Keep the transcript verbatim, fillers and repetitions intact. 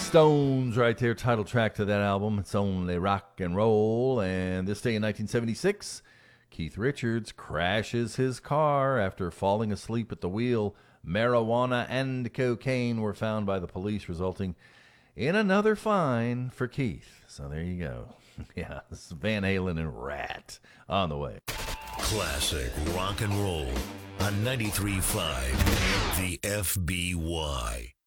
Stones right there, title track to that album. It's Only Rock and Roll. And this day in nineteen seventy-six, Keith Richards crashes his car after falling asleep at the wheel. Marijuana and cocaine were found by the police, resulting in another fine for Keith. So there you go. Yeah, this is Van Halen and Rat on the way. Classic rock and roll on ninety-three point five The F B Y.